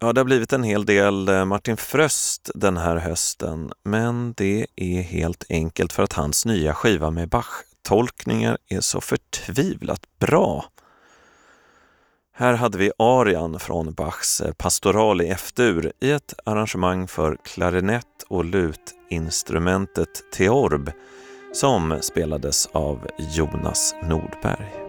Ja, det har blivit en hel del Martin Fröst den här hösten, men det är helt enkelt för att hans nya skiva med Bach-tolkningar är så förtvivlat bra. Här hade vi arian från Bachs Pastoral i F-dur i ett arrangemang för klarinett och lutinstrumentet Theorb som spelades av Jonas Nordberg.